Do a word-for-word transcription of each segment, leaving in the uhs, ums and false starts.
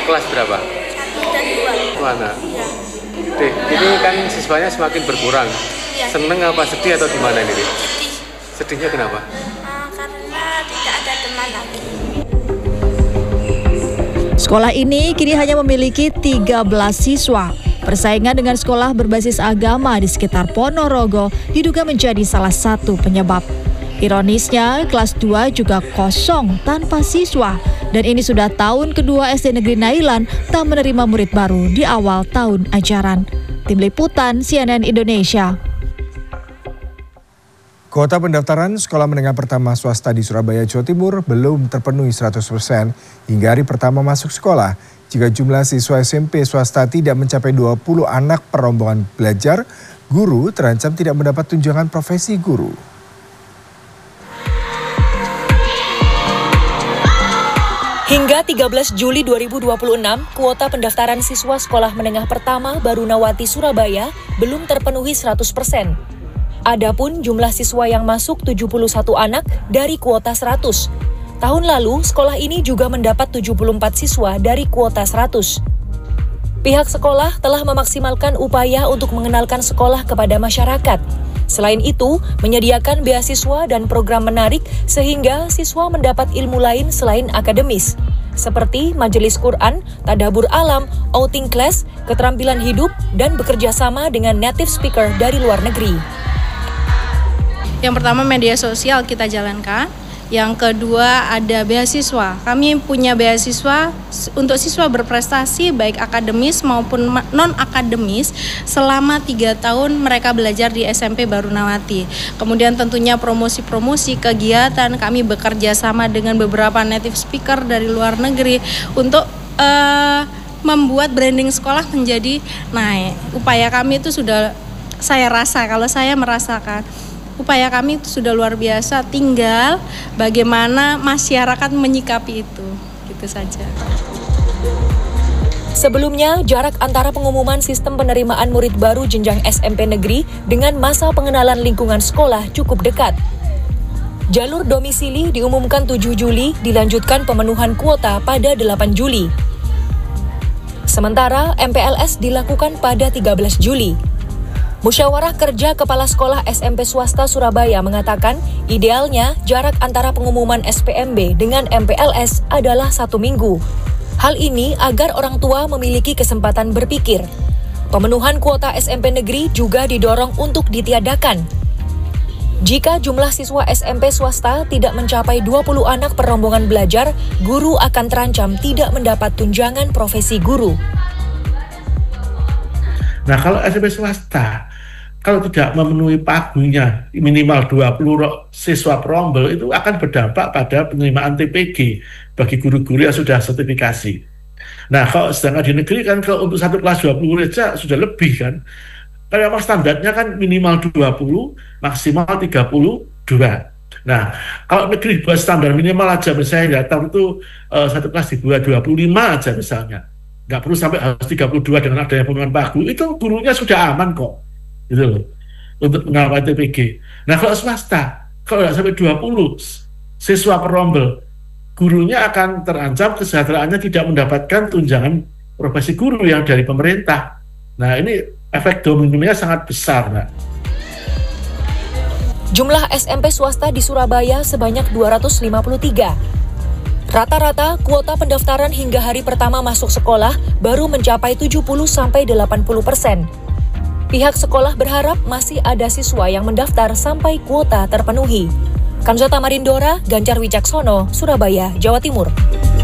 Kelas berapa? Satu dan dua. Mana? Iya. Deh, ini kan siswanya semakin berkurang. Iya. Seneng apa sedih atau gimana ini? Deh? Sedih. Sedihnya kenapa? Uh, karena tidak ada teman lagi. Sekolah ini kini hanya memiliki tiga belas siswa. Persaingan dengan sekolah berbasis agama di sekitar Ponorogo diduga menjadi salah satu penyebab. Ironisnya, kelas dua juga kosong tanpa siswa. Dan ini sudah tahun kedua S D Negeri Nailan tak menerima murid baru di awal tahun ajaran. Tim Liputan C N N Indonesia. Kuota pendaftaran sekolah menengah pertama swasta di Surabaya, Jawa Timur belum terpenuhi seratus persen hingga hari pertama masuk sekolah. Jika jumlah siswa S M P swasta tidak mencapai dua puluh anak per rombongan belajar, guru terancam tidak mendapat tunjangan profesi guru. Hingga tiga belas Juli dua ribu dua puluh enam, kuota pendaftaran siswa sekolah menengah pertama Barunawati Surabaya belum terpenuhi seratus persen. Adapun jumlah siswa yang masuk tujuh puluh satu anak dari kuota seratus. Tahun lalu, sekolah ini juga mendapat tujuh puluh empat siswa dari kuota seratus. Pihak sekolah telah memaksimalkan upaya untuk mengenalkan sekolah kepada masyarakat. Selain itu, menyediakan beasiswa dan program menarik sehingga siswa mendapat ilmu lain selain akademis, seperti majelis Quran, tadabur alam, outing class, keterampilan hidup, dan bekerja sama dengan native speaker dari luar negeri. Yang pertama media sosial kita jalankan, yang kedua ada beasiswa. Kami punya beasiswa untuk siswa berprestasi baik akademis maupun non-akademis selama tiga tahun mereka belajar di S M P Barunawati. Kemudian tentunya promosi-promosi kegiatan, kami bekerja sama dengan beberapa native speaker dari luar negeri untuk uh, membuat branding sekolah menjadi naik. Upaya kami itu sudah saya rasa, kalau saya merasakan upaya kami itu sudah luar biasa, tinggal bagaimana masyarakat menyikapi itu, gitu saja. Sebelumnya, jarak antara pengumuman sistem penerimaan murid baru jenjang S M P negeri dengan masa pengenalan lingkungan sekolah cukup dekat. Jalur domisili diumumkan tujuh Juli, dilanjutkan pemenuhan kuota pada delapan Juli. Sementara M P L S dilakukan pada tiga belas Juli. Musyawarah Kerja Kepala Sekolah S M P Swasta Surabaya mengatakan idealnya jarak antara pengumuman S P M B dengan M P L S adalah satu minggu. Hal ini agar orang tua memiliki kesempatan berpikir. Pemenuhan kuota S M P negeri juga didorong untuk ditiadakan. Jika jumlah siswa S M P swasta tidak mencapai dua puluh anak per rombongan belajar, guru akan terancam tidak mendapat tunjangan profesi guru. Nah, kalau S M P swasta, kalau tidak memenuhi pagunya minimal dua puluh siswa perombel, itu akan berdampak pada penerimaan T P G bagi guru-guru yang sudah sertifikasi. Nah, kalau sedangkan di negeri kan kalau untuk satu kelas dua puluh saja sudah lebih kan. Karena memang standarnya kan minimal dua puluh, maksimal tiga puluh dua. Nah, kalau negeri buat standar minimal aja, misalnya datang itu uh, satu kelas dibuat dua puluh lima aja misalnya. Nggak perlu sampai harus tiga puluh dua dengan adanya pengumuman pagu, itu gurunya sudah aman kok, gitu loh, untuk mengawal T P G. Nah, kalau swasta, kalau nggak sampai dua puluh siswa per rombel, gurunya akan terancam kesejahteraannya tidak mendapatkan tunjangan profesi guru yang dari pemerintah. Nah, ini efek dominonya sangat besar, Mbak. Jumlah S M P swasta di Surabaya sebanyak dua ratus lima puluh tiga. Rata-rata kuota pendaftaran hingga hari pertama masuk sekolah baru mencapai tujuh puluh sampai delapan puluh persen. Pihak sekolah berharap masih ada siswa yang mendaftar sampai kuota terpenuhi. Kamzata Marindora, Ganjar Wicaksono, Surabaya, Jawa Timur.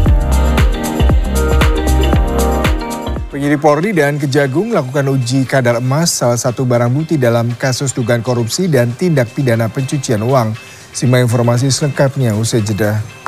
Penyidik Polri dan Kejagung melakukan uji kadar emas, salah satu barang bukti dalam kasus dugaan korupsi dan tindak pidana pencucian uang. Simak informasi selengkapnya usai jeda.